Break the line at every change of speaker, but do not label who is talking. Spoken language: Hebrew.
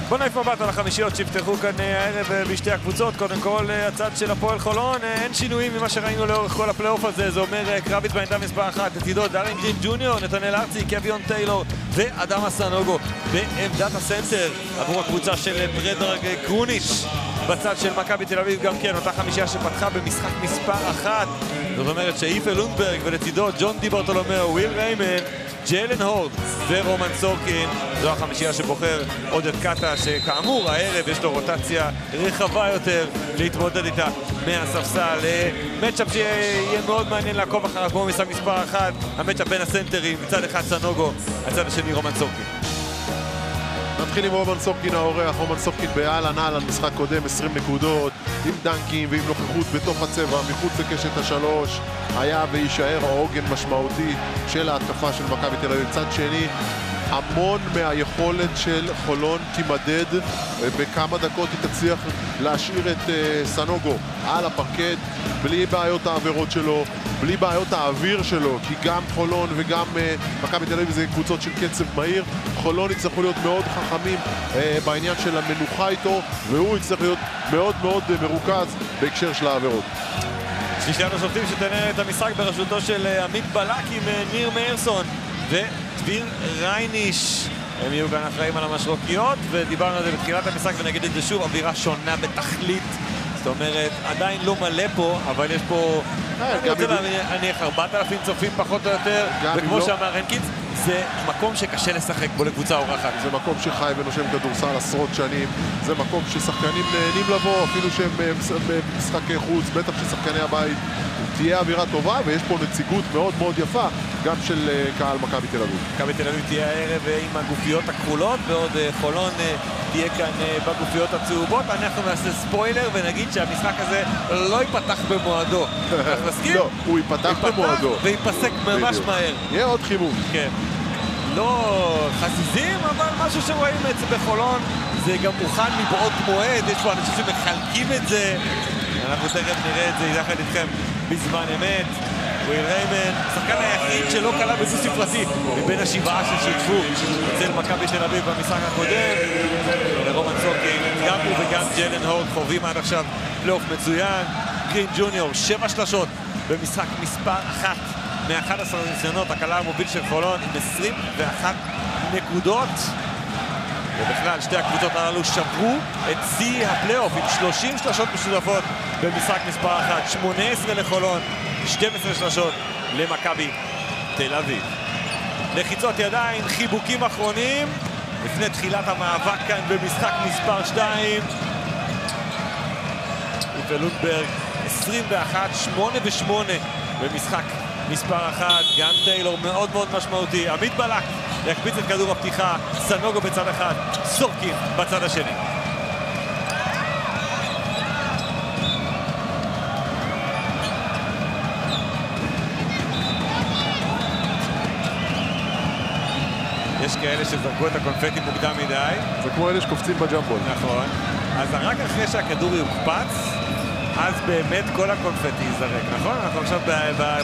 בוא נעיף מבט על החמישיות שיפתחו כאן הערב בשתי הקבוצות. קודם כל, הצד של הפועל חולון, אין שינויים ממה שראינו לאורך כל הפלייאוף הזה. זה אומר קרביץ בעמדה מספר 1, לצידו דארין ג'ין ג'וניור, נתנאל ארצי, קוויון טיילור ואדמה סנוגו בעמדת הסנטר עבור הקבוצה של פרדרג קרוניש. בצד של מכבי תל אביב גם כן, אותה חמישייה שפתחה במשחק מספר 1. זאת אומרת שאיפה לונדברג ולצידו ג'ון די ברטולומיאו, וויל ריימן, ג'יילן הורד ורומן סורקין. זו החמישייה שבוחר עודד קאטה, שכאמור הערב יש לו רוטציה רחבה יותר להתמודד איתה מהספסל. מצ'אפ שיהיה מאוד מעניין לעקוב אחריו כמו משחק מספר 1, המצ'אפ בין הסנטרים, מצד אחד סנוגו, הצד השני רומן סורקין.
נתחיל עם רומן סורקין האורח. רומן סורקין באהלן אהלן, משחק קודם 20 נקודות עם דנקים ועם נוכחות בתוך הצבע מחוץ לקשת השלוש, היה ויישאר העוגן משמעותי של ההתקפה של מכבי תל אביב. צד שני, המון מהיכולת של חולון תימדד, בכמה דקות היא תצליח להשאיר את סנוגו על הפרקט בלי בעיות העבירות שלו, בלי בעיות האוויר שלו, כי גם חולון וגם מכבי תל אביב זה קבוצות של קצב מהיר. חולון יצטרכו להיות מאוד חכמים בעניין של המנוחה איתו, והוא יצטרך להיות מאוד מאוד מרוכז בהקשר של העבירות.
שלישיית השופטים שתנהל את המשחק בראשותו של עמית בלק עם ניר מאירסון ודביר רייניש. הם יהיו כאן אחראים על המשרוקיות, ודיברנו על זה בתחילת המשחק ונגיד את זה שוב, אווירה שונה בתכלית. זאת אומרת, עדיין לא מלא פה, אבל יש פה, אני רוצה להניח 4,000 צופים פחות או יותר, וכמו שאמר הנקיץ, זה מקום שקשה לשחק בו לקבוצה אורחת.
זה מקום שחי ונושם כדורסל עשרות שנים, זה מקום ששחקנים נהנים לבוא, אפילו שהם במשחקי חוץ, בטח ששחקני הבית. תהיה אווירה טובה, ויש פה נציגות מאוד מאוד יפה גם של קהל מכבי תל אביב.
מכבי תל אביב תהיה הערב עם הגופיות הכחולות, ועוד חולון תהיה כאן בגופיות הצהובות. אנחנו נעשה ספוילר ונגיד שהמשחק הזה לא ייפתח במועדו. אתה מסכים?
לא, הוא ייפתח במועדו.
וייפסק ממש מהר.
יהיה עוד חימום.
כן. לא חזיזים, אבל משהו שרואים את זה בחולון, זה גם מוכן מבעוד מועד. יש פה אנשים שמחלקים את זה. אנחנו תכף נראה את זה יחד איתכם בזמן אמת. וויל ריימן, השחקן היחיד שלא קלה בדו ספרתי מבין השבעה ששיתפו אצל מכבי תל אביב במשחק הקודם. ורומן סורקין, גם הוא וגם ג'יילן הורד חווים עד עכשיו פלייאוף מצוין. גרין ג'וניור, 7 שלשות במשחק מספר 1 מ-11 ניסיונות, הקלה המוביל של חולון עם 21 נקודות. ובכלל שתי הקבוצות הללו שברו את שיא הפלייאוף עם 30 שלשות משותפות במשחק מספר 1, 18 לחולון, 12 שלשות למכבי תל אביב. לחיצות ידיים, חיבוקים אחרונים לפני תחילת המאבק כאן במשחק מספר 2. איפה לונדברג 21, 8 ו8 במשחק מספר 1, גם טיילור מאוד מאוד משמעותי. עמית בלק יקפיץ את כדור הפתיחה, סנוגו בצד אחד, סורקין בצד השני. יש כאלה שזרקו את הקונפטי מוקדם מדי.
זה כמו אלה שקופצים בג'מבול.
נכון. אז רק אחרי שהכדור יוקפץ, אז באמת כל הקונפטי ייזרק, נכון? אנחנו עכשיו